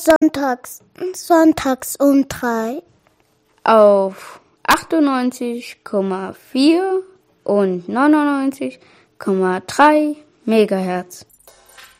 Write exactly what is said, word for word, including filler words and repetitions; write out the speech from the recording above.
Sonntags, sonntags um drei. Auf achtundneunzig Komma vier und neunundneunzig Komma drei Megahertz.